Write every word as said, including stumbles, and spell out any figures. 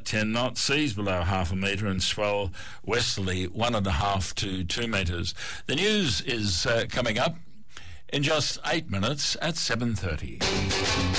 ten knots, seas below half a metre and swell westerly one and a half to two metres. The news is uh, coming up in just eight minutes at seven thirty.